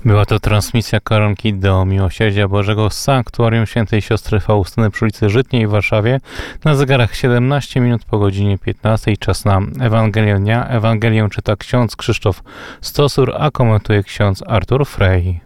Była to transmisja koronki do Miłosierdzia Bożego z Sanktuarium Świętej Siostry Faustyny przy ulicy Żytniej w Warszawie. Na zegarach 17 minut po godzinie 15. Czas na Ewangelię dnia. Ewangelię czyta ksiądz Krzysztof Stosur, a komentuje ksiądz Artur Frej.